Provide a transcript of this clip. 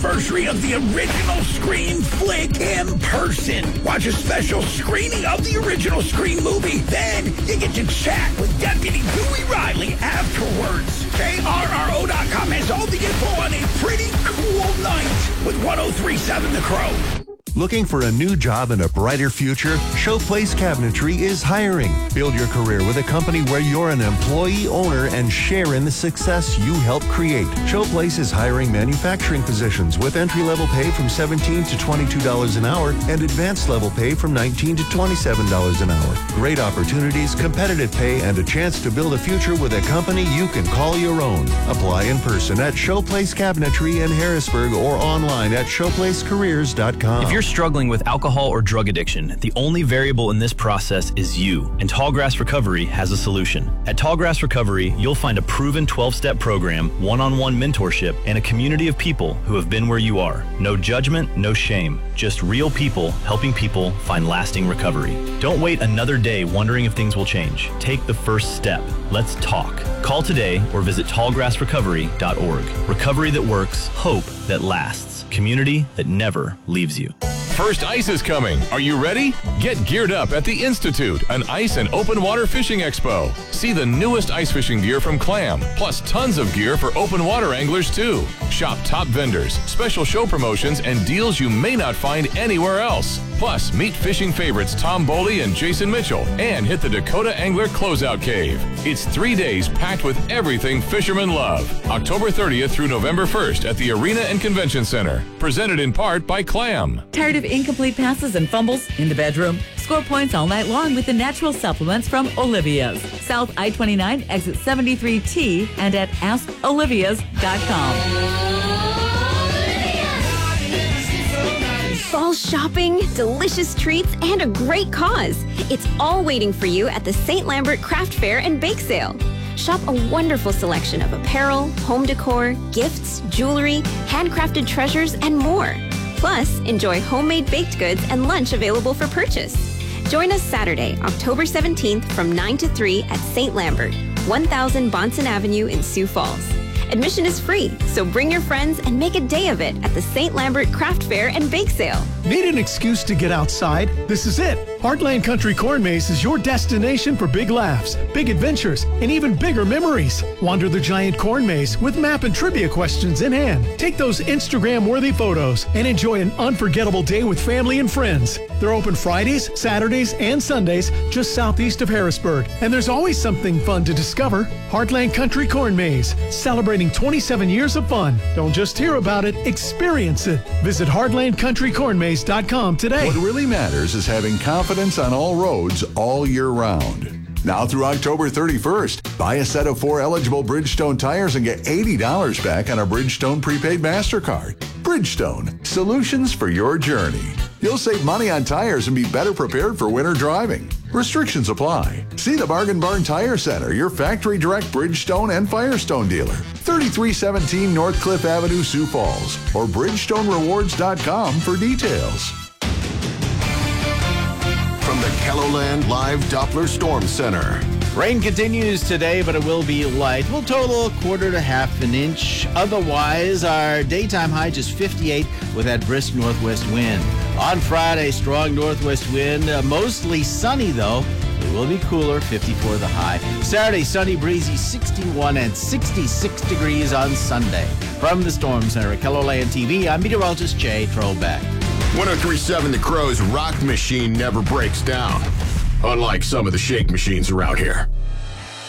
anniversary of the original Scream flick in person. Watch a special screening of the original Scream movie. Then you get to chat with Deputy Dewey Riley afterwards. KRRO.com has all the info on a pretty cool night with 103.7 The Crow. Looking for a new job and a brighter future? Showplace Cabinetry is hiring. Build your career with a company where you're an employee owner and share in the success you help create. Showplace is hiring manufacturing positions with entry-level pay from $17 to $22 an hour and advanced level pay from $19 to $27 an hour. Great opportunities, competitive pay, and a chance to build a future with a company you can call your own. Apply in person at Showplace Cabinetry in Harrisburg or online at showplacecareers.com. If you're struggling with alcohol or drug addiction, the only variable in this process is you, and Tallgrass Recovery has a solution. At Tallgrass Recovery, you'll find a proven 12-step program, one-on-one mentorship, and a community of people who have been where you are. No judgment, no shame, just real people helping people find lasting recovery. Don't wait another day wondering if things will change. Take the first step. Let's talk. Call today or visit tallgrassrecovery.org. Recovery that works, hope that lasts, community that never leaves you. First ice is coming. Are you ready? Get geared up at the Institute, an ice and open water fishing expo. See the newest ice fishing gear from Clam, plus tons of gear for open water anglers too. Shop top vendors, special show promotions, and deals you may not find anywhere else. Plus, meet fishing favorites Tom Boley and Jason Mitchell, and hit the Dakota Angler Closeout Cave. It's 3 days packed with everything fishermen love. October 30th through November 1st at the Arena and Convention Center. Presented in part by Clam. Tired of incomplete passes and fumbles in the bedroom? Score points all night long with the natural supplements from Olivia's. South I-29, exit 73T, and at askolivias.com. Fall shopping, delicious treats, and a great cause. It's all waiting for you at the St. Lambert Craft Fair and Bake Sale. Shop a wonderful selection of apparel, home decor, gifts, jewelry, handcrafted treasures, and more. Plus, enjoy homemade baked goods and lunch available for purchase. Join us Saturday, October 17th from 9 to 3 at St. Lambert, 1000 Bonson Avenue in Sioux Falls. Admission is free, so bring your friends and make a day of it at the St. Lambert Craft Fair and Bake Sale. Need an excuse to get outside? This is it. Heartland Country Corn Maze is your destination for big laughs, big adventures, and even bigger memories. Wander the giant corn maze with map and trivia questions in hand. Take those Instagram-worthy photos and enjoy an unforgettable day with family and friends. They're open Fridays, Saturdays, and Sundays just southeast of Harrisburg. And there's always something fun to discover. Heartland Country Corn Maze, celebrating 27 years of fun. Don't just hear about it, experience it. Visit heartlandcountrycornmaze.com today. What really matters is having confidence on all roads all year round. Now through October 31st, buy a set of 4 eligible Bridgestone tires and get $80 back on a Bridgestone prepaid MasterCard. Bridgestone, solutions for your journey. You'll save money on tires and be better prepared for winter driving. Restrictions apply. See the Bargain Barn Tire Center, your factory direct Bridgestone and Firestone dealer. 3317 North Cliff Avenue, Sioux Falls, or BridgestoneRewards.com for details. From the KELOLAND Live Doppler Storm Center. Rain continues today, but it will be light. We'll total a quarter to half an inch. Otherwise, our daytime high just 58 with that brisk northwest wind. On Friday, strong northwest wind. Mostly sunny, though. It will be cooler, 54 the high. Saturday, sunny, breezy, 61 and 66 degrees on Sunday. From the Storm Center at KELOLAND TV, I'm meteorologist Jay Trollback. 103.7 The Crow's rock machine never breaks down, unlike some of the shake machines around here.